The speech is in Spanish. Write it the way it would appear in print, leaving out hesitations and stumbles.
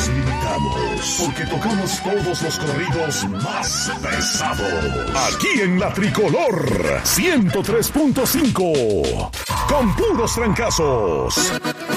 nos limitamos, porque tocamos todos los corridos más pesados. Aquí en La Tricolor 103.5, con puros trancazos.